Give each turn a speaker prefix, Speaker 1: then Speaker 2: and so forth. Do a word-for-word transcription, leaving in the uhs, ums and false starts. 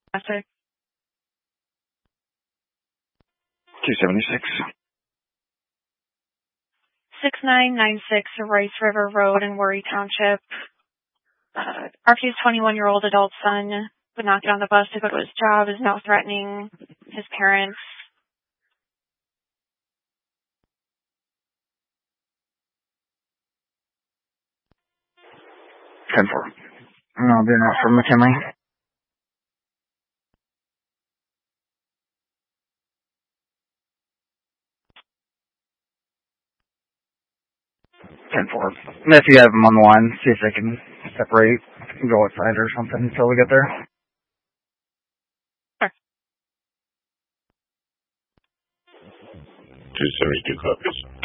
Speaker 1: Traffic.
Speaker 2: two seventy-six.
Speaker 1: six nine nine six Rice River Road in Worry Township. Uh, R Q's twenty-one-year-old adult son would not get on the bus to go to his job, is now threatening his parents.
Speaker 2: ten four. I'll be out from McKinley. ten four. If you have them on the line, see if they can separate and go outside or something until we get there.
Speaker 1: Sure.
Speaker 3: two seventy-two copies.